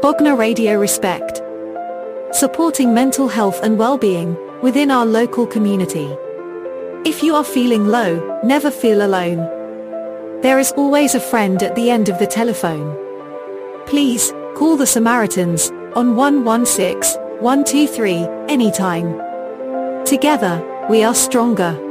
Bogna Radio Respect. Supporting mental health and well-being within our local community. If you are feeling low, never feel alone. There is always a friend at the end of the telephone. Please, call the Samaritans on 116 123 anytime. Together, we are stronger.